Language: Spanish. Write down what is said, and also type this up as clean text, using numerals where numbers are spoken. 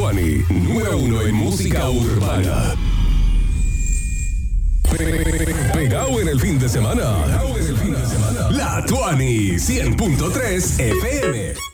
Tuani, número 1 en música urbana. Pegado en el fin de semana. La Tuani 100.3 FM.